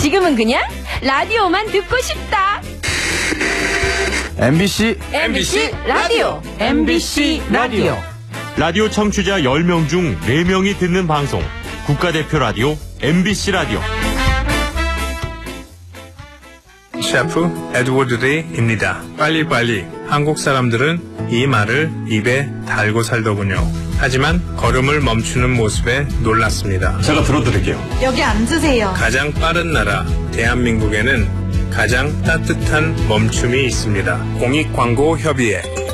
지금은 그냥 라디오만 듣고 싶다. MBC 라디오. MBC 라디오. 라디오 청취자 10명 중 4명이 듣는 방송. 국가대표 라디오 MBC 라디오. 셰프 에드워드 데이입니다. 빨리빨리. 한국 사람들은 이 말을 입에 달고 살더군요. 하지만 걸음을 멈추는 모습에 놀랐습니다. 제가 들어드릴게요. 여기 앉으세요. 가장 빠른 나라 대한민국에는 가장 따뜻한 멈춤이 있습니다. 공익광고협의회